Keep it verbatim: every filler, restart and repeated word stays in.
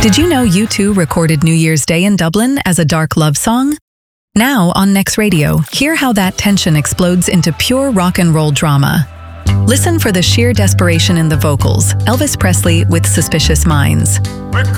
Did you know U two recorded New Year's Day in Dublin as a dark love song? Now on Next Radio, hear how that tension explodes into pure rock and roll drama. Listen for the sheer desperation in the vocals, Elvis Presley with Suspicious Minds.